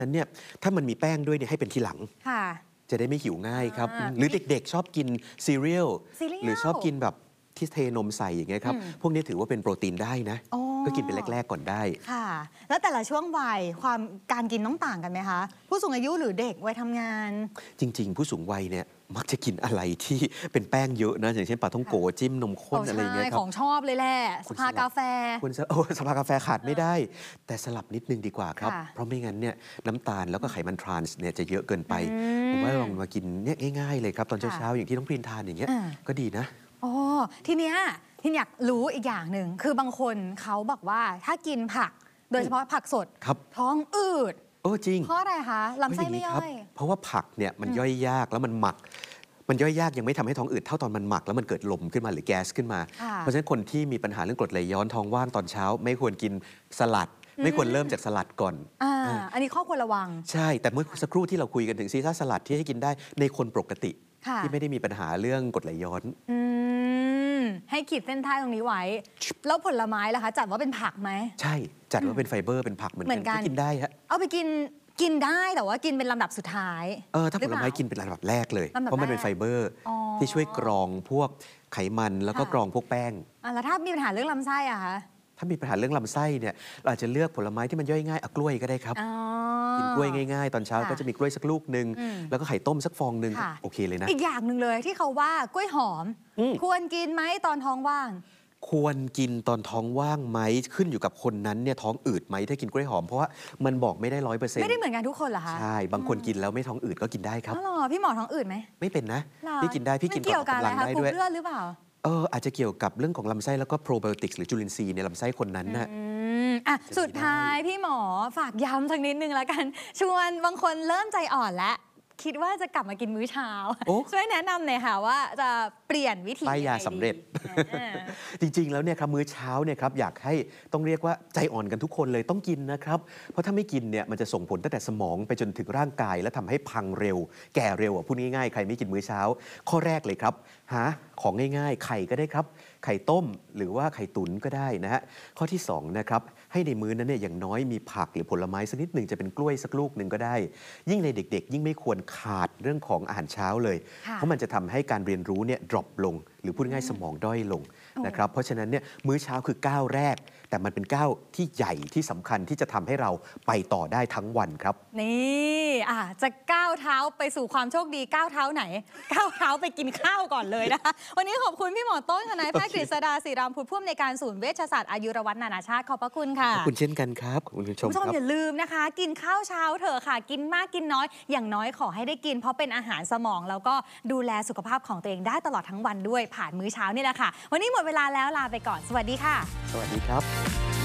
นั้นเนี่ยถ้ามันมีแป้งด้วยเนี่ยให้เป็นทีหลังค่ะจะได้ไม่หิวง่ายครับหรือเด็กๆชอบกินซีเรียลหรือชอบกินแบบที่เทนมใส่อย่างเงี้ยครับพวกนี้ถือว่าเป็นโปรตีนได้นะก็กินเป็นแรกๆก่อนได้ค่ะแล้วแต่ละช่วงวัยการกินต้องต่างกันไหมคะผู้สูงอายุหรือเด็กวัยทำงานจริงๆผู้สูงวัยเนี่ยมักจะกินอะไรที่เป็นแป้งเยอะนะอย่างเช่นปลาท่องโกจิ้มนมข้นอะไรเงี้ยครับของชอบเลยแหละสภากาแฟสภากาแฟขาดไม่ได้แต่สลับนิดนึงดีกว่าครับเพราะไม่งั้นเนี่ยน้ำตาลแล้วก็ไขมันทรานส์เนี่ยจะเยอะเกินไปผมว่าลองมากินเนี่ยง่ายๆเลยครับตอนเช้าๆอย่างที่น้องพรินทานอย่างเงี้ยก็ดีนะอ๋อทีเนี้ยที่อยากรู้อีกอย่างหนึ่งคือบางคนเขาบอกว่าถ้ากินผักโดยเฉพาะผักสดท้องอืดจริงเพราะอะไรคะลำไส้ไม่ย่อยเพราะว่าผักเนี่ยมันย่อยยากแล้วมันหมักมันย่อยยากยังไม่ทำให้ท้องอืดเท่าตอนมันหมักแล้วมันเกิดลมขึ้นมาหรือแก๊สขึ้นมาเพราะฉะนั้นคนที่มีปัญหาเรื่องกรดไหลย้อนท้องว่างตอนเช้าไม่ควรกินสลัดไม่ควรเริ่มจากสลัดก่อนอันนี้ข้อควรระวังใช่แต่เมื่อสักครู่ที่เราคุยกันถึงซีซ่าสลัดที่ให้กินได้ในคนปกติที่ไม่ได้มีปัญหาเรื่องกรดไหลย้อนให้ขีดเส้นใต้ตรงนี้ไว้แล้วผลไม้ล่ะคะจัดว่าเป็นผักไหมใช่จัดว่าเป็นไฟเบอร์เป็นผักเหมือนกันกินได้ฮะเอาไปกินได้แต่ว่ากินเป็นลำดับสุดท้ายถ้าผลไม้กินเป็นลำดับแรกเลยเพราะมันเป็นไฟเบอร์ที่ช่วยกรองพวกไขมันแล้วก็กรองพวกแป้งแล้วถ้ามีปัญหาเรื่องลำไส้อะคะถ้ามีปัญหาเรื่องลำไส้เนี่ยเราอาจจะเลือกผลไม้ที่มันย่อยง่ายกล้วยก็ได้ครับกินกล้วยง่ายๆตอนเช้าก็จะมีกล้วยสักลูกนึงแล้วก็ไข่ต้มสักฟองนึงโอเคเลยนะอีกอย่างหนึ่งเลยที่เขาว่ากล้วยหอมควรกินไหมตอนท้องว่างควรกินตอนท้องว่างไหมขึ้นอยู่กับคนนั้นเนี่ยท้องอืดไหมถ้ากินกล้วยหอมเพราะว่ามันบอกไม่ได้100% ไม่ได้เหมือนกันทุกคนเหรอคะใช่บางคนกินแล้วไม่ท้องอืดก็กินได้ครับพี่หมอท้องอืดไหมไม่เป็นนะพี่กินได้พี่กินก่อนออกกำลังได้ด้วยเกี่ยวกับอะไรคะกรุ๊ปเลือดหรือเปล่าอาจจะเกี่ยวกับเรื่องของลำไส้แล้วก็โปรไบโอติกส์หรือจุลินทรีย์ในลำไส้คนนั้นน่ะสุดท้ายพี่หมอฝากย้ำสักนิดนึงแล้วกันชวนบางคนเริ่มใจอ่อนแล้วคิดว่าจะกลับมากินมื้อเช้าช่วยแนะนำหน่อยค่ะว่าจะเปลี่ยนวิธีป้ายยาสำเร็จจริงๆแล้วเนี่ยครับมื้อเช้าเนี่ยครับอยากให้ต้องเรียกว่าใจอ่อนกันทุกคนเลยต้องกินนะครับเพราะถ้าไม่กินเนี่ยมันจะส่งผลตั้งแต่สมองไปจนถึงร่างกายและทำให้พังเร็วแก่เร็วพูดง่ายๆใครไม่กินมื้อเช้าข้อแรกเลยครับหาของง่ายๆไข่ก็ได้ครับไข่ต้มหรือว่าไข่ตุ๋นก็ได้นะฮะข้อที่2นะครับให้ในมื้อนั้นเนี่ยอย่างน้อยมีผักหรือผลไม้สักนิดหนึ่งจะเป็นกล้วยสักลูกหนึ่งก็ได้ยิ่งในเด็กๆยิ่งไม่ควรขาดเรื่องของอาหารเช้าเลยเพราะมันจะทำให้การเรียนรู้เนี่ยดรอปลงหรือพูดง่ายสมองด้อยลงนะครับเพราะฉะนั้นเนี่ยมื้อเช้าคือก้าวแรกแต่มันเป็นก้าวที่ใหญ่ที่สำคัญที่จะทำให้เราไปต่อได้ทั้งวันครับนี่จะก้าวเท้าไปสู่ความโชคดีก้าวเท้าไหนก้าวเท้าไปกินข้าวก่อนเลยนะคะวันนี้ขอบคุณพี่หมอต้นทนายแพทย์กฤษดาศรีรามพุทธผู้อำนวยการศูนย์เวชศาสตร์อายุรวัฒนานาชาติขอบพระคุณค่ะขอบคุณเช่นกันครับขอบคุณผู้ชมอย่าลืมนะคะกินข้าวเช้าเถอะค่ะกินมากกินน้อยอย่างน้อยขอให้ได้กินเพราะเป็นอาหารสมองแล้วก็ดูแลสุขภาพของตัวเองได้ตลอดทั้งวันด้วยผ่านมื้อเช้านี่แหละค่ะวันนี้หมดเวลาแล้วลาไปก่อนสวัสดีค่ะสวัสดีครับ